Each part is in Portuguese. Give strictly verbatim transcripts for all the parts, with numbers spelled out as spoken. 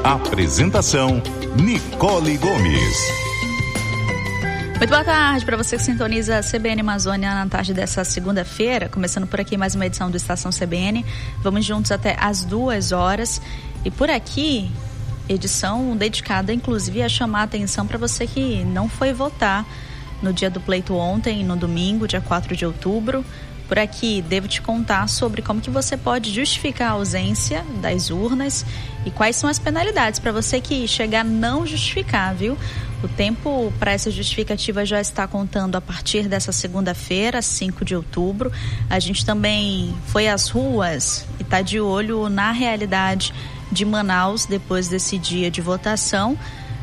Apresentação: Nicole Gomes. Muito boa tarde para você que sintoniza a C B N Amazônia na tarde dessa segunda-feira, começando por aqui mais uma edição do Estação C B N. Vamos juntos até às duas horas e por aqui, edição dedicada inclusive a chamar a atenção para você que não foi votar no dia do pleito ontem, no domingo, dia quatro de outubro. Por aqui, devo te contar sobre como que você pode justificar a ausência das urnas e quais são as penalidades para você que chegar a não justificar, viu? O tempo para essa justificativa já está contando a partir dessa segunda-feira, cinco de outubro. A gente também foi às ruas e está de olho na realidade de Manaus depois desse dia de votação.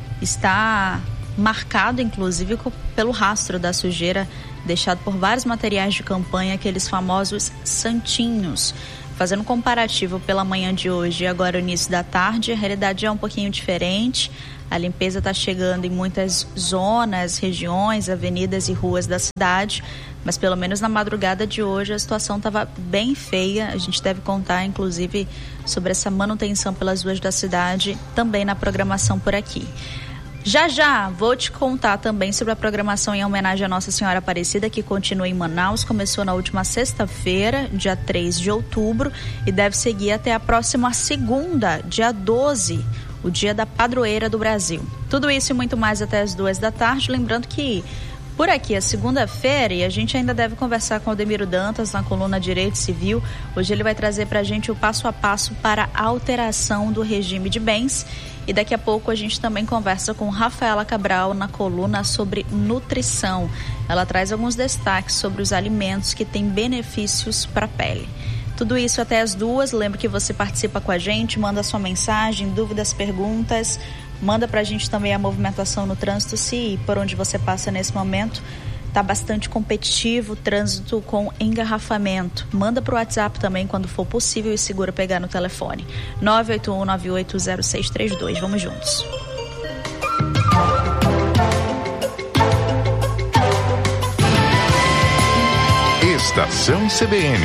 Está marcado, inclusive, pelo rastro da sujeira deixado por vários materiais de campanha, aqueles famosos santinhos. Fazendo um comparativo pela manhã de hoje e agora o início da tarde, a realidade é um pouquinho diferente. A limpeza está chegando em muitas zonas, regiões, avenidas e ruas da cidade, mas pelo menos na madrugada de hoje a situação estava bem feia. A gente deve contar, inclusive, sobre essa manutenção pelas ruas da cidade, também na programação por aqui. Já já vou te contar também sobre a programação em homenagem à Nossa Senhora Aparecida, que continua em Manaus. Começou na última sexta-feira, dia três de outubro, e deve seguir até a próxima segunda, dia doze, o dia da padroeira do Brasil. Tudo isso e muito mais até as duas da tarde. Lembrando que por aqui é segunda-feira e a gente ainda deve conversar com o Aldemiro Dantas na coluna Direito Civil. Hoje ele vai trazer para a gente o passo a passo para a alteração do regime de bens. E daqui a pouco a gente também conversa com Rafaela Cabral na coluna sobre nutrição. Ela traz alguns destaques sobre os alimentos que têm benefícios para a pele. Tudo isso até as duas. Lembra que você participa com a gente, manda sua mensagem, dúvidas, perguntas. Manda pra gente também a movimentação no trânsito, se por onde você passa nesse momento está bastante competitivo, trânsito com engarrafamento. Manda pro WhatsApp também quando for possível e segura pegar no telefone. nove oito um nove oito zero seis três dois. Vamos juntos. Estação C B N.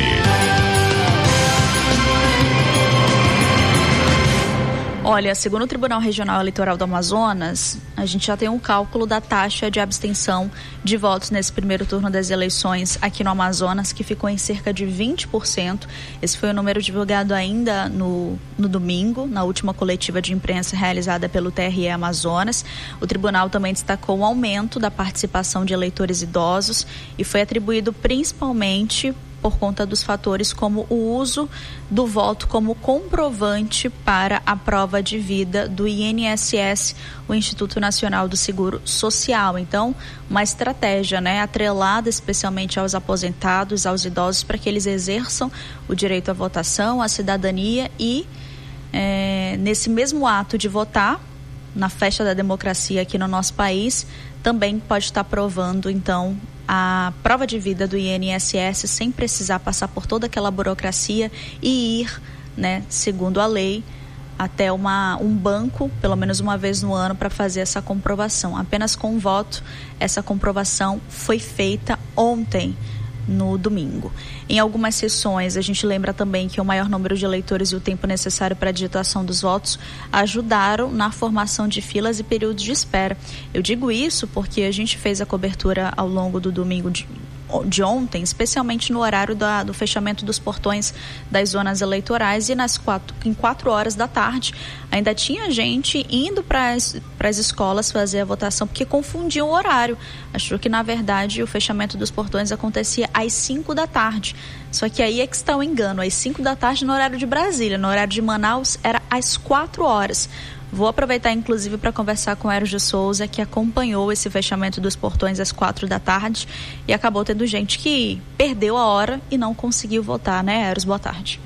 Olha, segundo o Tribunal Regional Eleitoral do Amazonas, a gente já tem um cálculo da taxa de abstenção de votos nesse primeiro turno das eleições aqui no Amazonas, que ficou em cerca de vinte por cento. Esse foi o número divulgado ainda no, no domingo, na última coletiva de imprensa realizada pelo T R E Amazonas. O tribunal também destacou o aumento da participação de eleitores idosos e foi atribuído principalmente por conta dos fatores como o uso do voto como comprovante para a prova de vida do I N S S, o Instituto Nacional do Seguro Social. Então, uma estratégia, né, atrelada especialmente aos aposentados, aos idosos, para que eles exerçam o direito à votação, à cidadania e, é, nesse mesmo ato de votar, na festa da democracia aqui no nosso país, também pode estar provando, então, a prova de vida do I N S S sem precisar passar por toda aquela burocracia e ir, né, segundo a lei, até uma, um banco, pelo menos uma vez no ano, para fazer essa comprovação. Apenas com um voto, essa comprovação foi feita ontem, no domingo. Em algumas sessões, a gente lembra também que o maior número de eleitores e o tempo necessário para a digitação dos votos ajudaram na formação de filas e períodos de espera. Eu digo isso porque a gente fez a cobertura ao longo do domingo de, de ontem, especialmente no horário da, do fechamento dos portões das zonas eleitorais, e nas quatro, em quatro horas da tarde ainda tinha gente indo para as escolas fazer a votação porque confundiam o horário. Achou que, na verdade, o fechamento dos portões acontecia às cinco da tarde. Só que aí é que está o engano, às cinco da tarde no horário de Brasília, no horário de Manaus era às quatro horas. Vou aproveitar, inclusive, para conversar com o Eros de Souza, que acompanhou esse fechamento dos portões às quatro da tarde e acabou tendo gente que perdeu a hora e não conseguiu votar, né, Eros? Boa tarde.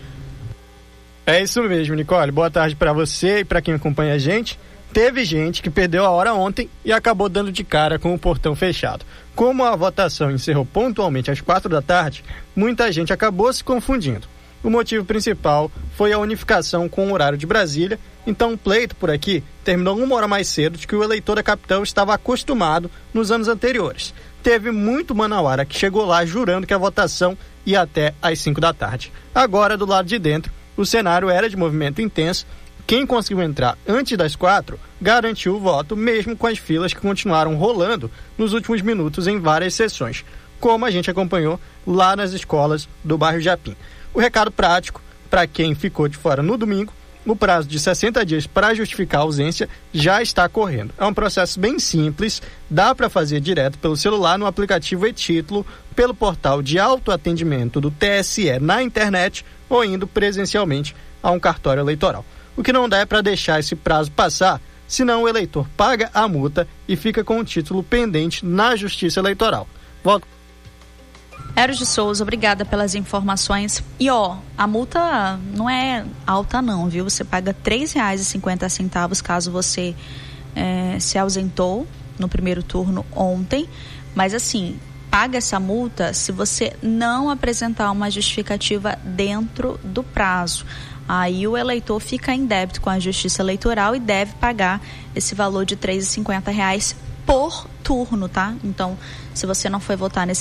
É isso mesmo, Nicole. Boa tarde para você e para quem acompanha a gente. Teve gente que perdeu a hora ontem e acabou dando de cara com o portão fechado. Como a votação encerrou pontualmente às quatro da tarde, muita gente acabou se confundindo. O motivo principal foi a unificação com o horário de Brasília, então o pleito por aqui terminou uma hora mais cedo do que o eleitor da capital estava acostumado nos anos anteriores. Teve muito manauara que chegou lá jurando que a votação ia até às cinco da tarde. Agora, do lado de dentro, o cenário era de movimento intenso, Quem conseguiu entrar antes das quatro garantiu o voto, mesmo com as filas que continuaram rolando nos últimos minutos em várias sessões, como a gente acompanhou lá nas escolas do bairro Japim. O recado prático para quem ficou de fora no domingo: o prazo de sessenta dias para justificar a ausência já está correndo. É um processo bem simples, dá para fazer direto pelo celular no aplicativo e-Título, pelo portal de autoatendimento do T S E na internet ou indo presencialmente a um cartório eleitoral. O que não dá é para deixar esse prazo passar, senão o eleitor paga a multa e fica com o título pendente na Justiça Eleitoral. Volto. Eros de Souza, obrigada pelas informações. E ó, a multa não é alta não, viu? Você paga três reais e cinquenta centavos caso você é, se ausentou no primeiro turno ontem. Mas assim, paga essa multa se você não apresentar uma justificativa dentro do prazo. Aí o eleitor fica em débito com a Justiça Eleitoral e deve pagar esse valor de três reais e cinquenta centavos por turno, tá? Então, se você não foi votar nesse